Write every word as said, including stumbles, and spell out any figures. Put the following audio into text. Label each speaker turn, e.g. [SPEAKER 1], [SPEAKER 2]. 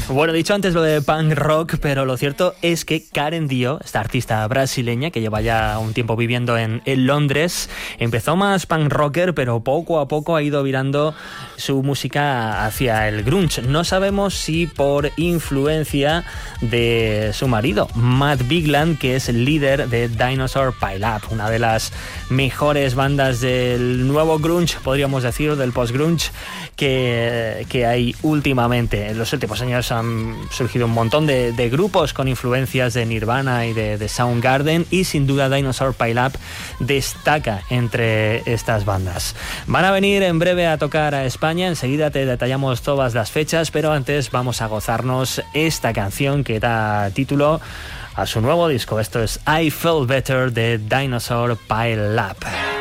[SPEAKER 1] Bueno, dicho antes lo de punk rock, pero lo cierto es que Karen Dio, esta artista brasileña que lleva ya un tiempo viviendo en, en Londres, empezó más punk rocker, pero poco a poco ha ido virando su música hacia el grunge. No sabemos si por influencia de su marido, Matt Bigland, que es el líder de Dinosaur Pile Up, una de las mejores bandas del nuevo grunge, podríamos decir, del post-grunge que, que hay últimamente. En los últimos años han surgido un montón de, de grupos con influencias de Nirvana y de, de Soundgarden, y sin duda Dinosaur Pile Up destaca entre estas bandas. Van a venir en breve a tocar a España, enseguida te detallamos todas las fechas, pero antes vamos a gozarnos esta canción que da título a su nuevo disco. Esto es I Feel Better de Dinosaur Pile Up.